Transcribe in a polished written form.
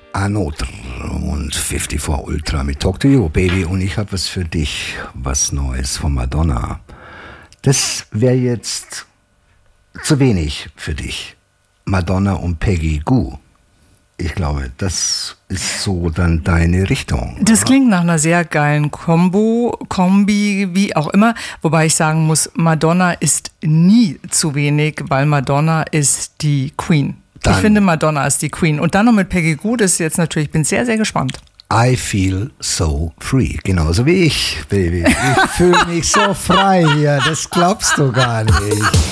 Un autre und 54 Ultra mit Talk to You, Baby. Und ich habe was für dich, was Neues von Madonna. Das wäre jetzt zu wenig für dich. Madonna und Peggy Gou. Ich glaube, das ist so dann deine Richtung. Das klingt nach einer sehr geilen Kombi, wie auch immer. Wobei ich sagen muss, Madonna ist nie zu wenig, weil Madonna ist die Queen. Ich finde, Madonna ist die Queen. Und dann noch mit Peggy Gou, das ist jetzt natürlich, ich bin sehr, sehr gespannt. I feel so free. Genauso wie ich, Baby. Ich fühle mich so frei hier. Das glaubst du gar nicht.